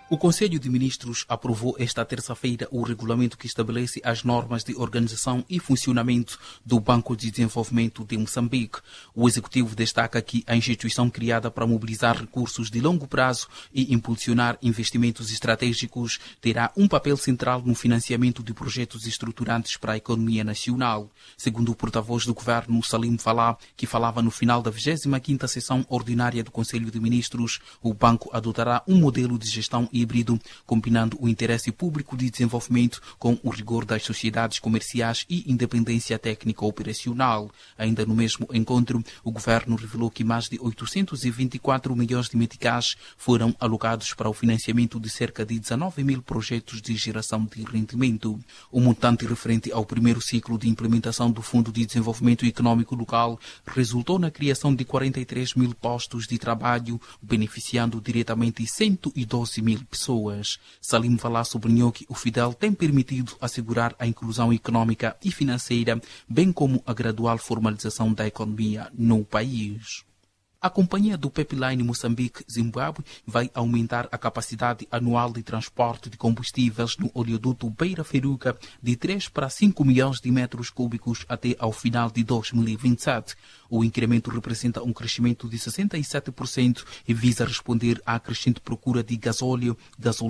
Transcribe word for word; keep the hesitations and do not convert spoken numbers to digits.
O Conselho de Ministros aprovou esta terça-feira o regulamento que estabelece as normas de organização e funcionamento do Banco de Desenvolvimento de Moçambique. O Executivo destaca que a instituição criada para mobilizar recursos de longo prazo e impulsionar investimentos estratégicos terá um papel central no financiamento de projetos estruturantes para a economia nacional. Segundo o porta-voz do Governo, Salim Falá, que falava no final da vigésima quinta sessão ordinária do Conselho de Ministros, o banco adotará um modelo de gestão híbrido, combinando o interesse público de desenvolvimento com o rigor das sociedades comerciais e independência técnica operacional. Ainda no mesmo encontro, o governo revelou que mais de oitocentos e vinte e quatro milhões de meticais foram alocados para o financiamento de cerca de dezenove mil projetos de geração de rendimento. O montante referente ao primeiro ciclo de implementação do Fundo de Desenvolvimento Econômico Local resultou na criação de quarenta e três mil postos de trabalho, beneficiando diretamente cento e doze mil pessoas. Salim Falá sublinhou que o Fidel tem permitido assegurar a inclusão econômica e financeira, bem como a gradual formalização da economia no país. A companhia do Pipeline Moçambique-Zimbábue vai aumentar a capacidade anual de transporte de combustíveis no oleoduto Beira-Feruca de três para cinco milhões de metros cúbicos até ao final de dois mil e vinte e sete. O incremento representa um crescimento de sessenta e sete por cento e visa responder à crescente procura de gasóleo, gasolina